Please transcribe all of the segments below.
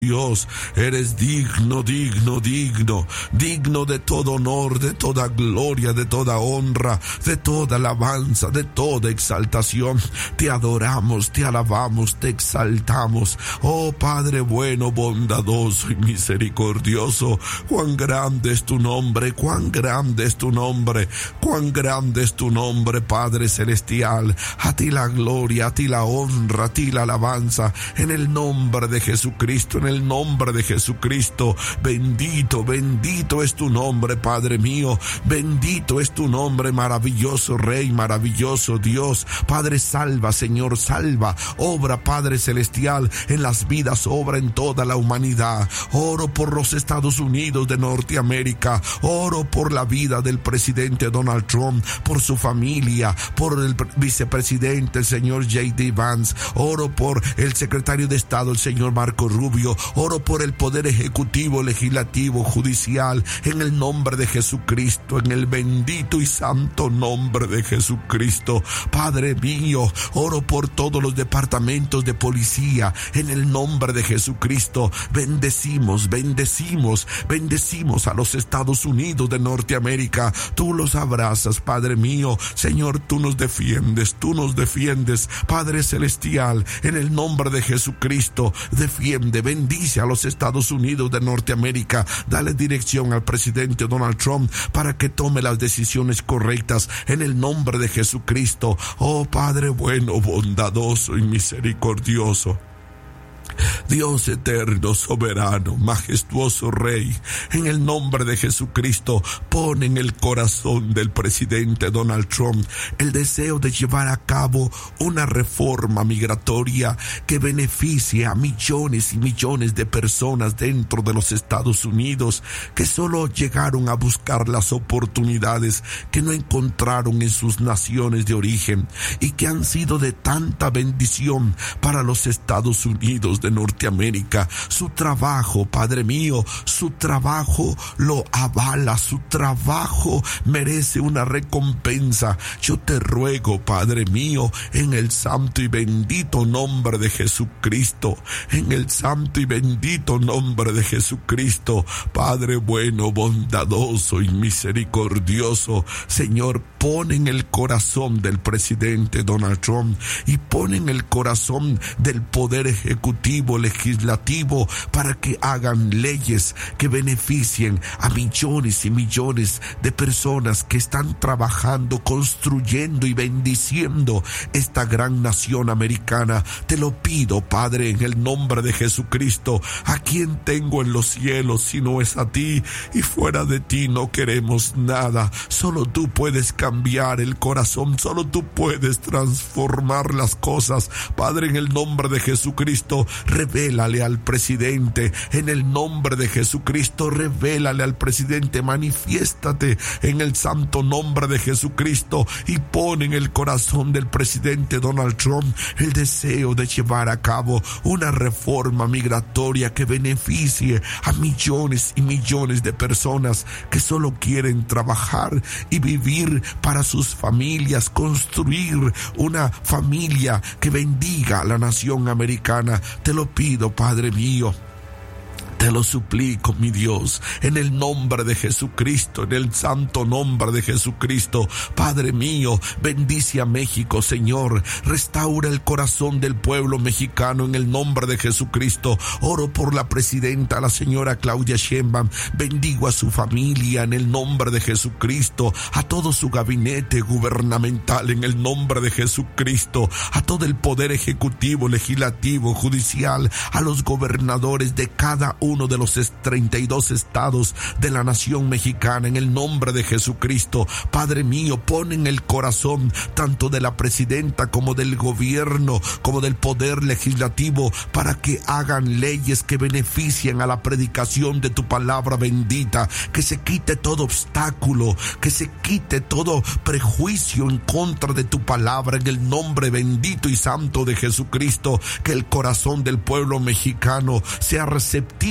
Dios, eres digno, digno, digno, digno de todo honor, de toda gloria, de toda honra, de toda alabanza, de toda exaltación. Te adoramos, te alabamos, te exaltamos. Oh Padre bueno, bondadoso y misericordioso, cuán grande es tu nombre, cuán grande es tu nombre, cuán grande es tu nombre, Padre celestial. A ti la gloria, a ti la honra, a ti la alabanza, en el nombre de Jesucristo, en el nombre de Jesucristo. Bendito, bendito es tu nombre, Padre mío. Bendito es tu nombre, maravilloso Rey, maravilloso Dios. Padre, salva, Señor, salva. Obra, Padre celestial, en las vidas, obra en toda la humanidad. Oro por los Estados Unidos de Norteamérica. Oro por la vida del presidente Donald Trump, por su familia, por el vicepresidente, el señor J.D. Vance. Oro por el secretario de Estado, el señor Marco Rubio. Oro por el poder ejecutivo, legislativo, judicial, en el nombre de Jesucristo, en el bendito y santo nombre de Jesucristo. Padre mío, oro por todos los departamentos de policía, en el nombre de Jesucristo. Bendecimos, bendecimos, bendecimos a los Estados Unidos de Norteamérica. Tú los abrazas, Padre mío. Señor, tú nos defiendes, Padre celestial, en el nombre de Jesucristo. Defiende, bendice a los Estados Unidos de Norteamérica. Dale dirección al presidente Donald Trump para que tome las decisiones correctas en el nombre de Jesucristo. Oh Padre bueno, bondadoso y misericordioso, Dios eterno, soberano, majestuoso Rey, en el nombre de Jesucristo, pon en el corazón del presidente Donald Trump el deseo de llevar a cabo una reforma migratoria que beneficie a millones y millones de personas dentro de los Estados Unidos que solo llegaron a buscar las oportunidades que no encontraron en sus naciones de origen y que han sido de tanta bendición para los Estados Unidos de Norteamérica. Su trabajo, Padre mío, su trabajo lo avala, su trabajo merece una recompensa. Yo te ruego, Padre mío, en el santo y bendito nombre de Jesucristo, en el santo y bendito nombre de Jesucristo, Padre bueno, bondadoso y misericordioso, Señor, pon en el corazón del presidente Donald Trump y pon en el corazón del poder ejecutivo, legislativo, para que hagan leyes que beneficien a millones y millones de personas que están trabajando, construyendo y bendiciendo esta gran nación americana. Te lo pido, Padre, en el nombre de Jesucristo. ¿A quién tengo en los cielos si no es a ti? Y fuera de ti no queremos nada. Solo tú puedes cambiar el corazón, solo tú puedes transformar las cosas. Padre, en el nombre de Jesucristo, revélale al presidente, en el nombre de Jesucristo, revélale al presidente, manifiéstate en el santo nombre de Jesucristo y pon en el corazón del presidente Donald Trump el deseo de llevar a cabo una reforma migratoria que beneficie a millones y millones de personas que solo quieren trabajar y vivir para sus familias, construir una familia que bendiga a la nación americana. Te lo pido, Padre mío. Te lo suplico, mi Dios, en el nombre de Jesucristo, en el santo nombre de Jesucristo. Padre mío, bendice a México, Señor. Restaura el corazón del pueblo mexicano en el nombre de Jesucristo. Oro por la presidenta, la señora Claudia Sheinbaum. Bendigo a su familia en el nombre de Jesucristo. A todo su gabinete gubernamental en el nombre de Jesucristo. A todo el poder ejecutivo, legislativo, judicial. A los gobernadores de cada uno de los 32 estados de la nación mexicana en el nombre de Jesucristo. Padre mío, pon en el corazón tanto de la presidenta como del gobierno, como del poder legislativo, para que hagan leyes que beneficien a la predicación de tu palabra bendita, que se quite todo obstáculo, que se quite todo prejuicio en contra de tu palabra en el nombre bendito y santo de Jesucristo. Que el corazón del pueblo mexicano sea receptivo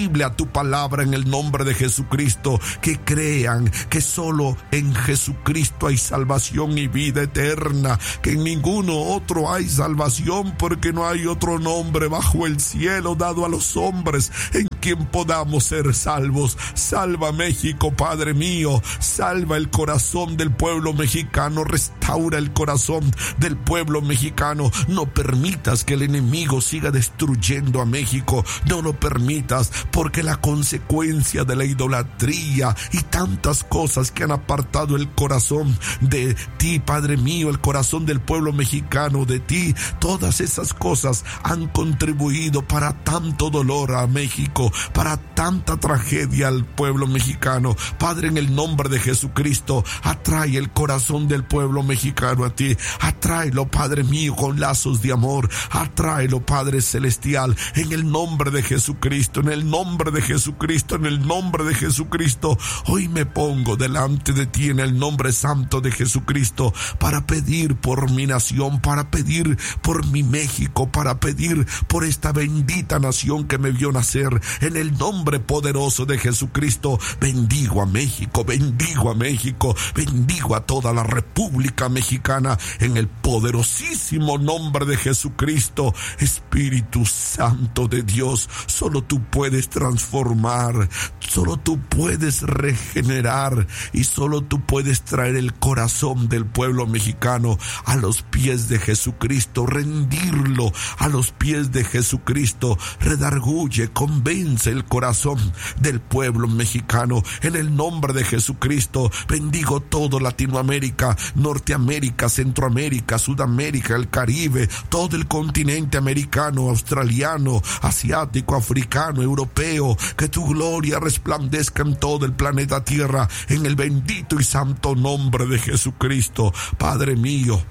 sensible a tu palabra en el nombre de Jesucristo, que crean que solo en Jesucristo hay salvación y vida eterna, que en ninguno otro hay salvación, porque no hay otro nombre bajo el cielo dado a los hombres en quien podamos ser salvos. Salva México, Padre mío, salva el corazón del pueblo mexicano, restaura el corazón del pueblo mexicano. No permitas que el enemigo siga destruyendo a México, no lo permitas, porque la consecuencia de la idolatría y tantas cosas que han apartado el corazón de ti, Padre mío, el corazón del pueblo mexicano de ti, todas esas cosas han contribuido para tanto dolor a México, para tanta tragedia al pueblo mexicano. Padre, en el nombre de Jesucristo, atrae el corazón del pueblo mexicano a ti, atráelo, Padre mío, con lazos de amor, atráelo, Padre celestial, en el nombre de Jesucristo, en el nombre de Jesucristo, en el nombre de Jesucristo. Hoy me pongo delante de ti en el nombre santo de Jesucristo para pedir por mi nación, para pedir por mi México, para pedir por esta bendita nación que me vio nacer. En el nombre poderoso de Jesucristo, bendigo a México, bendigo a México, bendigo a toda la República Mexicana, en el poderosísimo nombre de Jesucristo. Espíritu Santo de Dios, solo tú puedes transformar, solo tú puedes regenerar y solo tú puedes traer el corazón del pueblo mexicano a los pies de Jesucristo, rendirlo a los pies de Jesucristo. Redarguye, convence el corazón del pueblo mexicano en el nombre de Jesucristo. Bendigo todo Latinoamérica, Norteamérica, Centroamérica, Sudamérica, el Caribe, todo el continente americano, australiano, asiático, africano, europeo. Que tu gloria resplandezca en todo el planeta Tierra, en el bendito y santo nombre de Jesucristo. Padre mío,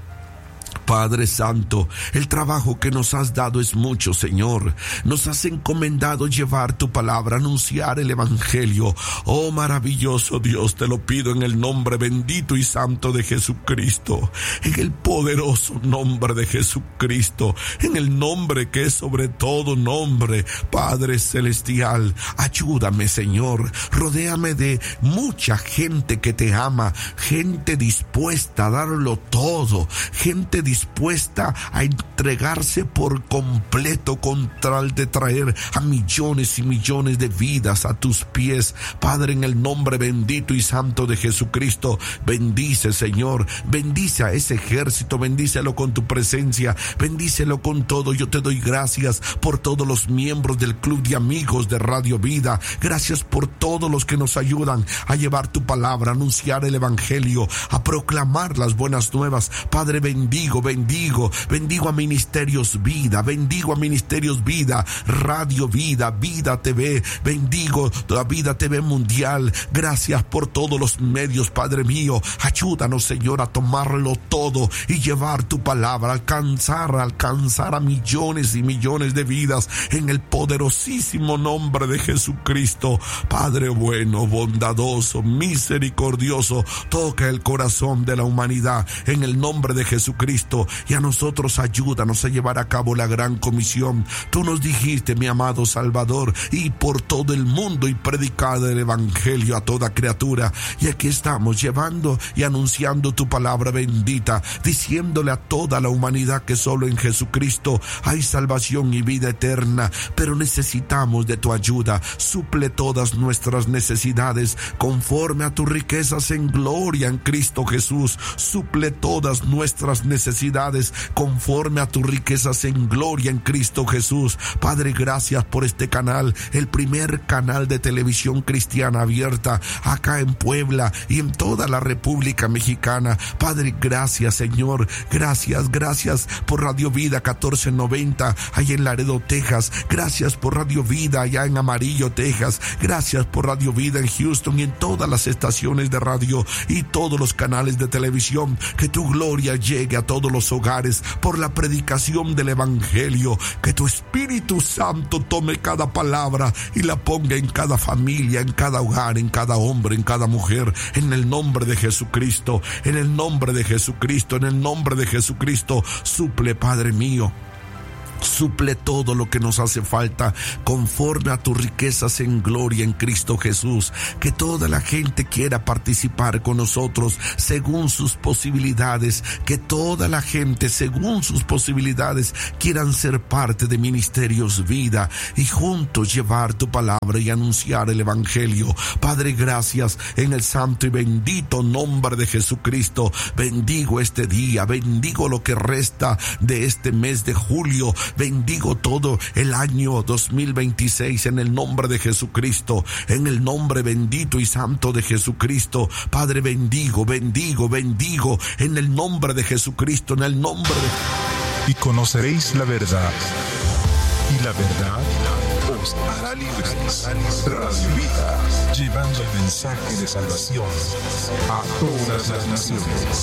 Padre Santo, el trabajo que nos has dado es mucho, Señor. Nos has encomendado llevar tu palabra, anunciar el Evangelio. Oh, maravilloso Dios, te lo pido en el nombre bendito y santo de Jesucristo, en el poderoso nombre de Jesucristo, en el nombre que es sobre todo nombre. Padre Celestial, ayúdame, Señor. Rodéame de mucha gente que te ama, gente dispuesta a darlo todo, gente dispuesta a entregarse por completo con tal de traer a millones y millones de vidas a tus pies. Padre, en el nombre bendito y santo de Jesucristo, bendice, Señor, bendice a ese ejército, bendícelo con tu presencia, bendícelo con todo. Yo te doy gracias por todos los miembros del Club de Amigos de Radio Vida. Gracias por todos los que nos ayudan a llevar tu palabra, a anunciar el Evangelio, a proclamar las buenas nuevas. Padre, bendigo a Ministerios Vida, bendigo a Ministerios Vida, Radio Vida, Vida TV, bendigo a Vida TV Mundial. Gracias por todos los medios, Padre mío. Ayúdanos, Señor, a tomarlo todo y llevar tu palabra, alcanzar a millones y millones de vidas en el poderosísimo nombre de Jesucristo. Padre bueno, bondadoso, misericordioso, toca el corazón de la humanidad en el nombre de Jesucristo. Y a nosotros ayúdanos a llevar a cabo la gran comisión. Tú nos dijiste, mi amado Salvador, y por todo el mundo y predicar el Evangelio a toda criatura. Y aquí estamos llevando y anunciando tu palabra bendita, diciéndole a toda la humanidad que solo en Jesucristo hay salvación y vida eterna. Pero necesitamos de tu ayuda. Suple todas nuestras necesidades conforme a tus riquezas en gloria en Cristo Jesús. Suple todas nuestras necesidades conforme a tus riquezas en gloria en Cristo Jesús. Padre, gracias por este canal, el primer canal de televisión cristiana abierta acá en Puebla y en toda la República Mexicana. Padre, gracias, Señor. Gracias por Radio Vida 1490 allá en Laredo, Texas. Gracias por Radio Vida allá en Amarillo, Texas. Gracias por Radio Vida en Houston y en todas las estaciones de radio y todos los canales de televisión. Que tu gloria llegue a todos los hogares por la predicación del Evangelio. Que tu Espíritu Santo tome cada palabra y la ponga en cada familia, en cada hogar, en cada hombre, en cada mujer, en el nombre de Jesucristo, en el nombre de Jesucristo, en el nombre de Jesucristo. Suple, Padre mío, Suple todo lo que nos hace falta conforme a tus riquezas en gloria en Cristo Jesús. Que toda la gente quiera participar con nosotros según sus posibilidades. Que toda la gente según sus posibilidades quieran ser parte de Ministerios Vida y juntos llevar tu palabra y anunciar el Evangelio. Padre, gracias en el santo y bendito nombre de Jesucristo. Bendigo este día, bendigo lo que resta de este mes de julio. Bendigo todo el año 2026 en el nombre de Jesucristo, en el nombre bendito y santo de Jesucristo. Padre, bendigo en el nombre de Jesucristo, en el nombre de... Y conoceréis la verdad, y la verdad os hará libres. Radio Vida, llevando el mensaje de salvación a todas las naciones.